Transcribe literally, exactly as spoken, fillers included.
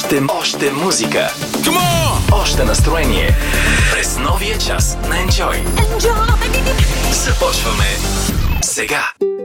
Още, още музика. Come on! Още настроение. През новия час на Enjoy. Enjoy! Започваме сега.